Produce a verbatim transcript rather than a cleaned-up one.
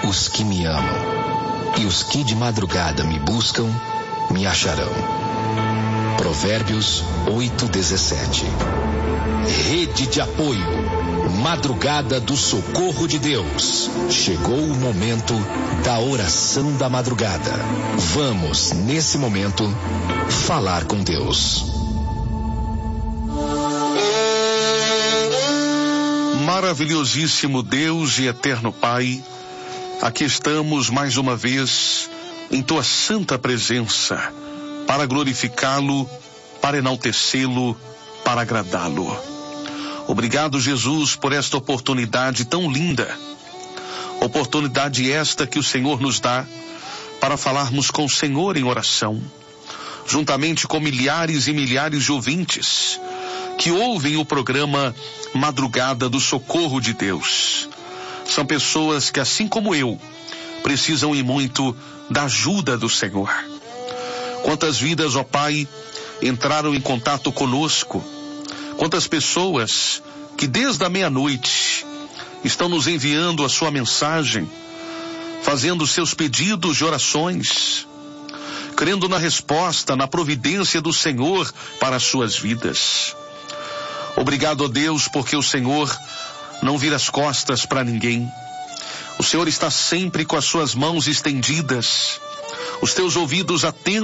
os que me amam, e os que de madrugada me buscam, me acharão. Provérbios oito, dezessete. Rede de apoio. Madrugada do Socorro de Deus. Chegou o momento da oração da madrugada. Vamos, nesse momento, falar com Deus. Maravilhosíssimo Deus e eterno Pai, aqui estamos mais uma vez em Tua santa presença, para glorificá-lo, para enaltecê-lo, para agradá-lo. Obrigado, Jesus, por esta oportunidade tão linda. Oportunidade esta que o Senhor nos dá para falarmos com o Senhor em oração, juntamente com milhares e milhares de ouvintes que ouvem o programa Madrugada do Socorro de Deus. São pessoas que, assim como eu, precisam e muito da ajuda do Senhor. Quantas vidas, ó Pai, entraram em contato conosco. Quantas pessoas que desde a meia-noite estão nos enviando a sua mensagem, fazendo seus pedidos de orações, crendo na resposta, na providência do Senhor para as suas vidas. Obrigado a Deus, porque o Senhor não vira as costas para ninguém. O Senhor está sempre com as suas mãos estendidas, os teus ouvidos atentos